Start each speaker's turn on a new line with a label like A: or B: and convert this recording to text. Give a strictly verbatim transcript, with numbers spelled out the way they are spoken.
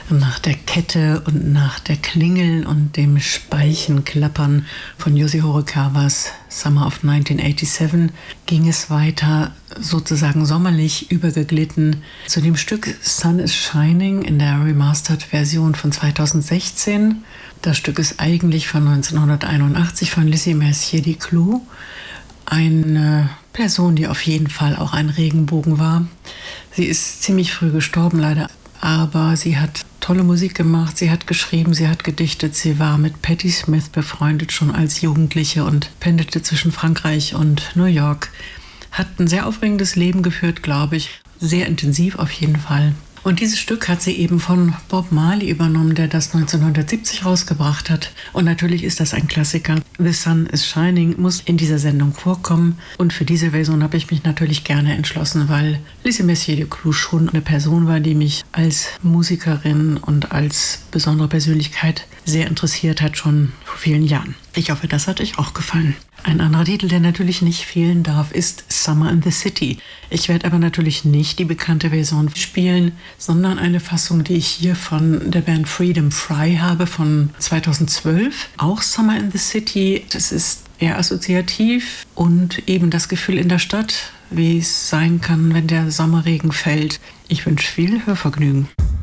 A: Nach der Kette und nach der Klingel und dem Speichenklappern von Yoshi Horikawas Summer of neunzehnhundertsiebenundachtzig ging es weiter, sozusagen sommerlich übergeglitten, zu dem Stück Sun is Shining in der Remastered-Version von zweitausendsechzehn. Das Stück ist eigentlich von neunzehnhunderteinundachtzig von Lizzie Mercier-Duclos, eine Person, die auf jeden Fall auch ein Regenbogen war. Sie ist ziemlich früh gestorben, leider, aber sie hat tolle Musik gemacht, sie hat geschrieben, sie hat gedichtet, sie war mit Patti Smith befreundet schon als Jugendliche und pendelte zwischen Frankreich und New York. Hat ein sehr aufregendes Leben geführt, glaube ich, sehr intensiv auf jeden Fall. Und dieses Stück hat sie eben von Bob Marley übernommen, der das neunzehnhundertsiebzig rausgebracht hat. Und natürlich ist das ein Klassiker. The Sun is Shining muss in dieser Sendung vorkommen. Und für diese Version habe ich mich natürlich gerne entschlossen, weil Lizzie Mercier-Duclos schon eine Person war, die mich als Musikerin und als besondere Persönlichkeit sehr interessiert hat, schon vor vielen Jahren. Ich hoffe, das hat euch auch gefallen. Ein anderer Titel, der natürlich nicht fehlen darf, ist Summer in the City. Ich werde aber natürlich nicht die bekannte Version spielen, sondern eine Fassung, die ich hier von der Band Freedom Fry habe, von zweitausendzwölf. Auch Summer in the City. Das ist eher assoziativ und eben das Gefühl in der Stadt, wie es sein kann, wenn der Sommerregen fällt. Ich wünsche viel Hörvergnügen.